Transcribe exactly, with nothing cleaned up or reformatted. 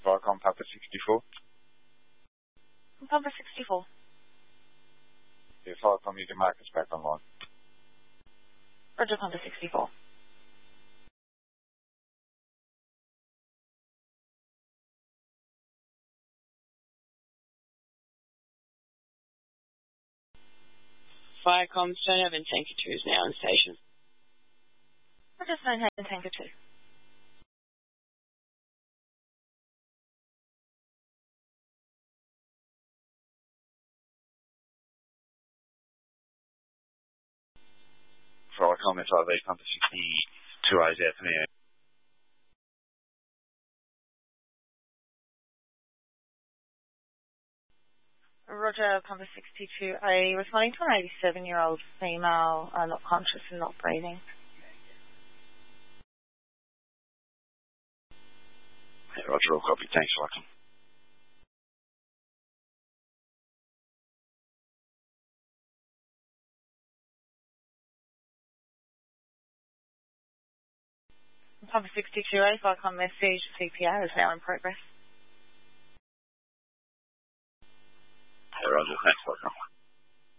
Viacom Papa sixty-four. Papa sixty-four. Yeah, Viacom, you can mark us back online. Roger, Papa sixty-four. Viacom, Stonehaven Tanker two is now in station. Roger, Stonehaven Tanker two. Viacom, S I V Papa sixty-two A's out for now. Roger, Papa sixty-two A, responding to an eighty-seven-year-old female, uh, not conscious and not breathing. Yeah, Roger, all copy. Thanks, Viacom. Papa sixty-two A, Viacom message, C P R is now in progress. Yeah, Roger, thanks, Viacom.